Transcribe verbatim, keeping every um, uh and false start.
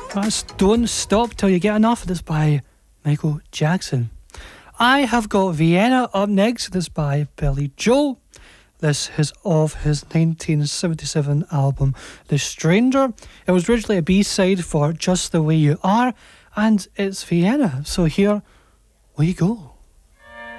That's Don't Stop Till You Get Enough. This by Michael Jackson. I have got Vienna up next. This by Billy Joel. This is off his nineteen seventy-seven album The Stranger. It was originally a B-side for Just the Way You Are, and it's Vienna. So here we go.